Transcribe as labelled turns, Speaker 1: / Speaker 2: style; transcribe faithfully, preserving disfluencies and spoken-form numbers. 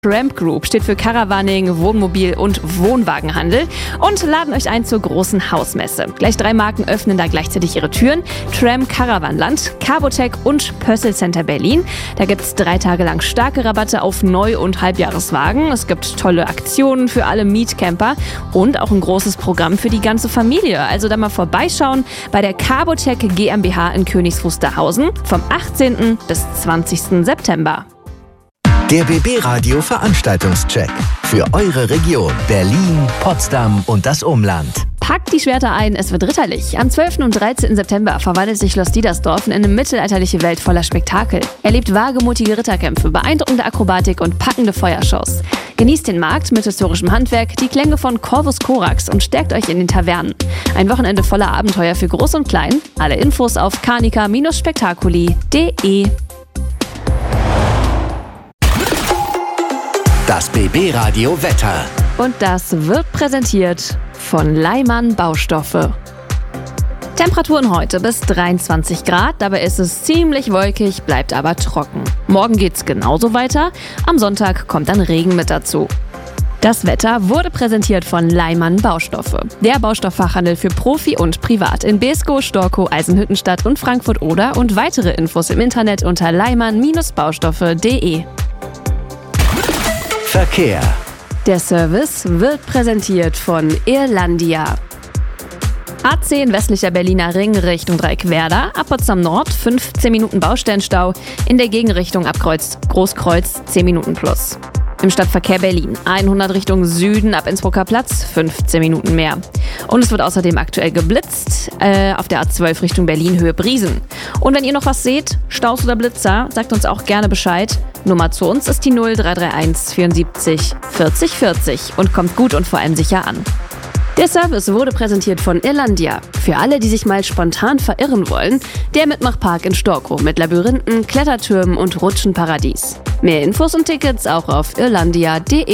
Speaker 1: Tramp Group steht für Caravaning, Wohnmobil und Wohnwagenhandel und laden euch ein zur großen Hausmesse. Gleich drei Marken öffnen da gleichzeitig ihre Türen. Tramp Caravanland, Carbotec und Pössl Center Berlin. Da gibt es drei Tage lang starke Rabatte auf Neu- und Halbjahreswagen. Es gibt tolle Aktionen für alle Mietcamper und auch ein großes Programm für die ganze Familie. Also da mal vorbeischauen bei der Carbotec GmbH in Königs Wusterhausen vom achtzehnten bis zwanzigsten September.
Speaker 2: Der B B-Radio Veranstaltungscheck für eure Region Berlin, Potsdam und das Umland.
Speaker 1: Packt die Schwerter ein, es wird ritterlich. Am zwölften und dreizehnten September verwandelt sich Schloss Diedersdorf in eine mittelalterliche Welt voller Spektakel. Erlebt wagemutige Ritterkämpfe, beeindruckende Akrobatik und packende Feuershows. Genießt den Markt mit historischem Handwerk, die Klänge von Corvus Corax und stärkt euch in den Tavernen. Ein Wochenende voller Abenteuer für Groß und Klein. Alle Infos auf carnica Bindestrich spectaculi punkt de.
Speaker 2: Das B B-Radio Wetter.
Speaker 1: Und das wird präsentiert von Leimann Baustoffe. Temperaturen heute bis dreiundzwanzig Grad, dabei ist es ziemlich wolkig, bleibt aber trocken. Morgen geht's genauso weiter, am Sonntag kommt dann Regen mit dazu. Das Wetter wurde präsentiert von Leimann Baustoffe. Der Baustofffachhandel für Profi und Privat in Beeskow, Storkow, Eisenhüttenstadt und Frankfurt-Oder und weitere Infos im Internet unter leimann Bindestrich baustoffe punkt de.
Speaker 2: Verkehr.
Speaker 1: Der Service wird präsentiert von Irlandia. A zehn westlicher Berliner Ring Richtung Dreieckwerder, ab Potsdam Nord fünfzehn Minuten Baustellenstau, in der Gegenrichtung ab Kreuz Großkreuz zehn Minuten plus. Im Stadtverkehr Berlin hundert Richtung Süden ab Innsbrucker Platz fünfzehn Minuten mehr. Und es wird außerdem aktuell geblitzt äh, auf der A zwölf Richtung Berlin Höhe Briesen. Und wenn ihr noch was seht, Staus oder Blitzer, sagt uns auch gerne Bescheid. Nummer zu uns ist die null drei drei eins vierundsiebzig vierzig vierzig und kommt gut und vor allem sicher an. Der Service wurde präsentiert von Irlandia. Für alle, die sich mal spontan verirren wollen, der Mitmachpark in Storkow mit Labyrinthen, Klettertürmen und Rutschenparadies. Mehr Infos und Tickets auch auf irlandia punkt de.